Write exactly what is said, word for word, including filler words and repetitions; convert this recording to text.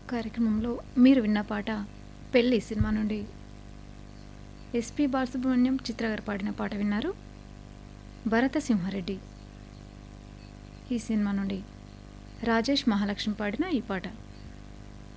కార్యక్రమంలో మీరు విన్న పాట 'పెళ్లి' సినిమా నుండి ఎస్పి బాలసుబ్రహ్మణ్యం చిత్ర గారు పాడిన పాట విన్నారు. భరత సింహారెడ్డి ఈ సినిమా నుండి రాజేష్ మహాలక్ష్మి పాడిన ఈ పాట.